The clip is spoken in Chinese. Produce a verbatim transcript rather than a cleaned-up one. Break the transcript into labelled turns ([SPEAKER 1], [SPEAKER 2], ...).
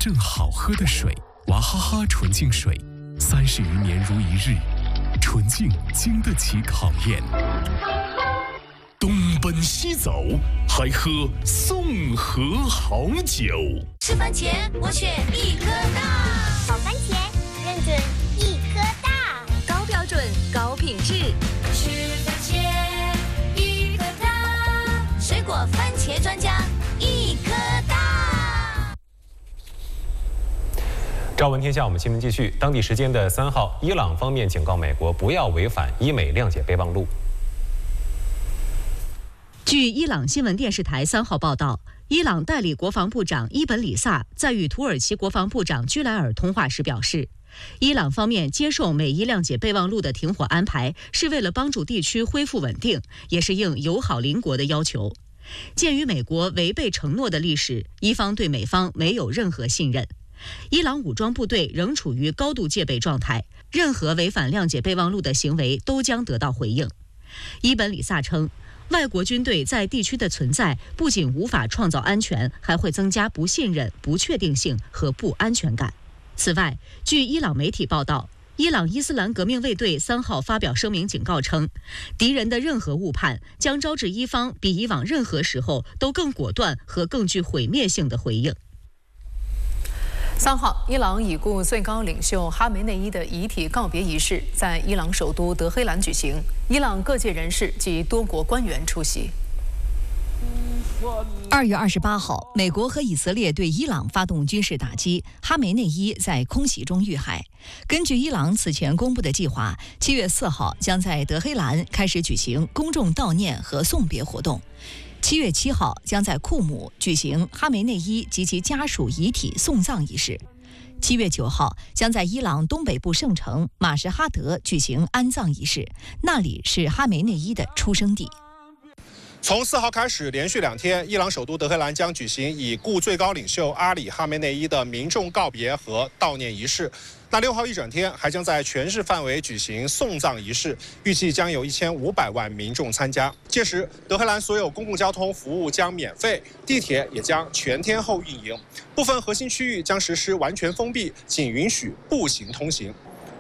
[SPEAKER 1] 正好喝的水，娃哈哈纯净水，三十余年如一日，纯净经得起考验。东奔西走，还喝宋河好酒。
[SPEAKER 2] 吃番茄，我选一颗大。
[SPEAKER 3] 好番茄，认准一颗大。
[SPEAKER 2] 高标准，高品质。吃番茄，一颗大。水果番茄专家，一颗大。
[SPEAKER 4] 朝闻天下，我们新闻继续。当地时间的三号，伊朗方面警告美国不要违反伊美谅解备忘录。
[SPEAKER 5] 据伊朗新闻电视台三号报道，伊朗代理国防部长伊本里萨在与土耳其国防部长居莱尔通话时表示，伊朗方面接受美伊谅解备忘录的停火安排，是为了帮助地区恢复稳定，也是应友好邻国的要求。鉴于美国违背承诺的历史，伊方对美方没有任何信任。伊朗武装部队仍处于高度戒备状态，任何违反谅解备忘录的行为都将得到回应。伊本里萨称，外国军队在地区的存在不仅无法创造安全，还会增加不信任、不确定性和不安全感。此外，据伊朗媒体报道，伊朗伊斯兰革命卫队三号发表声明警告称，敌人的任何误判将招致伊方比以往任何时候都更果断和更具毁灭性的回应。
[SPEAKER 6] 三号，伊朗已故最高领袖哈梅内伊的遗体告别仪式在伊朗首都德黑兰举行，伊朗各界人士及多国官员出席。
[SPEAKER 7] 二月二十八号，美国和以色列对伊朗发动军事打击，哈梅内伊在空袭中遇害。根据伊朗此前公布的计划，七月四号将在德黑兰开始举行公众悼念和送别活动。七月七号将在库姆举行哈梅内伊及其家属遗体送葬仪式。七月九号将在伊朗东北部圣城马什哈德举行安葬仪式，那里是哈梅内伊的出生地。
[SPEAKER 8] 从四号开始，连续两天，伊朗首都德黑兰将举行已故最高领袖阿里·哈梅内伊的民众告别和悼念仪式。那六号一整天还将在全市范围举行送葬仪式，预计将有一千五百万民众参加。届时，德黑兰所有公共交通服务将免费，地铁也将全天候运营，部分核心区域将实施完全封闭，仅允许步行通行。